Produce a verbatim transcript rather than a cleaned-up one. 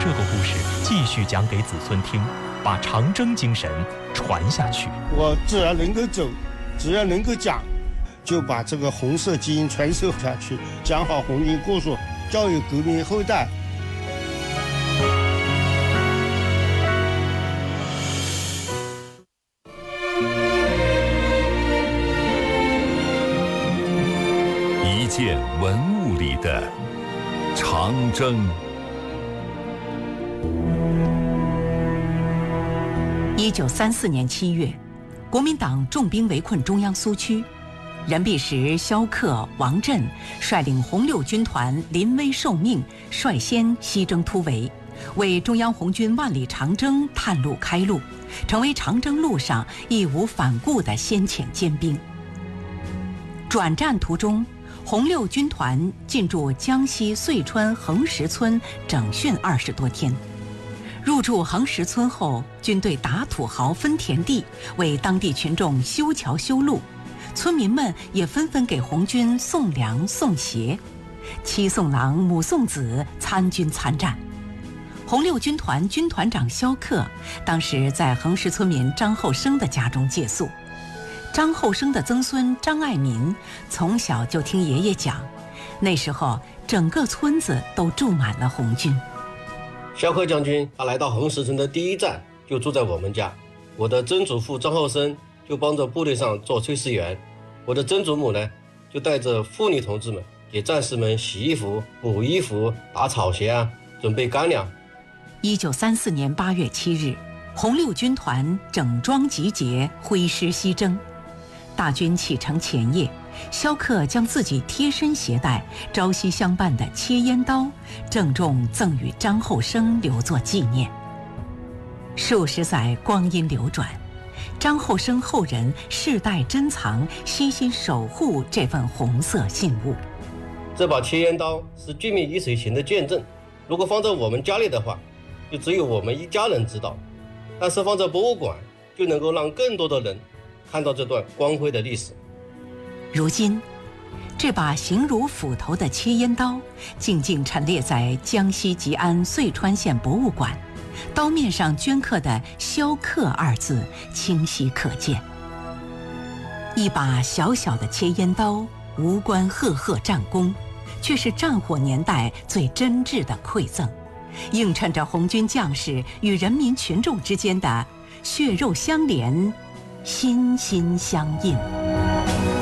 这个故事继续讲给子孙听，把长征精神传下去。 我只要能够走，只要能够讲，就把这个红色基因传授下去，讲好红军故事，教育革命后代。 一件文物里的长征。 一九三四年七月，国民党重兵围困中央苏区，任弼时、萧克、王震率领红六军团临危受命，率先西征突围，为中央红军万里长征探路开路，成为长征路上义无反顾的先遣尖兵。转战途中，红六军团进驻江西遂川横石村整训二十多天。入驻横石村后，军队打土豪分田地，为当地群众修桥修路，村民们也纷纷给红军送粮送鞋，妻送郎母送子，参军参战。红六军团军团长萧克当时在横石村民张后生的家中借宿。张后生的曾孙张爱民从小就听爷爷讲，那时候整个村子都住满了红军。 萧克将军他来到横石村的第一站就住在我们家，我的曾祖父张后生就帮着部队上做炊事员，我的曾祖母呢就带着妇女同志们给战士们洗衣服、补衣服、打草鞋啊，准备干粮。 一九三四年八月七日，红六军团整装集结，挥师西征。大军启程前夜，萧克将自己贴身携带、朝夕相伴的切烟刀郑重赠与张后生，留作纪念。数十载光阴流转，张后生后人世代珍藏、悉心守护这份红色信物。 这把切烟刀是军民一水行的见证，如果放在我们家里的话，就只有我们一家人知道，但是放在博物馆，就能够让更多的人看到这段光辉的历史。 如今，这把形如斧头的切烟刀静静陈列在江西吉安遂川县博物馆，刀面上镌刻的“萧克”二字清晰可见。一把小小的切烟刀，无关赫赫战功，却是战火年代最真挚的馈赠，映衬着红军将士与人民群众之间的血肉相连、心心相印。